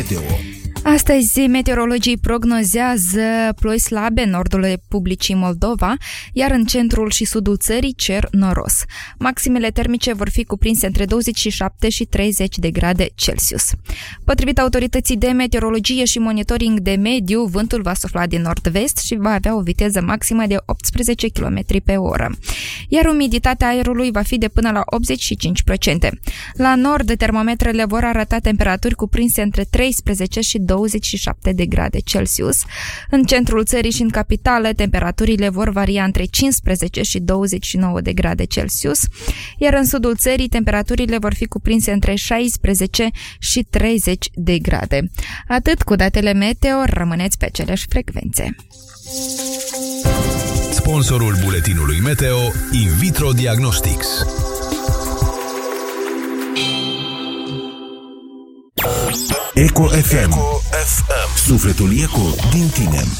meteo. Astăzi, meteorologii prognozează ploi slabe în nordul Republicii Moldova, iar în centrul și sudul țării cer noros. Maximele termice vor fi cuprinse între 27 și 30 de grade Celsius. Potrivit autorității de meteorologie și monitoring de mediu, vântul va sufla din nord-vest și va avea o viteză maximă de 18 km pe oră. Iar umiditatea aerului va fi de până la 85%. La nord, termometrele vor arăta temperaturi cuprinse între 13 și 27 de grade Celsius. În centrul țării și în capitală, temperaturile vor varia între 15 și 29 de grade Celsius, iar în sudul țării, temperaturile vor fi cuprinse între 16 și 30 de grade. Atât cu datele meteo, rămâneți pe aceleași frecvențe. Sponsorul buletinului meteo, Invitro Diagnostics. Eco FM. Sufletul Eco din tine.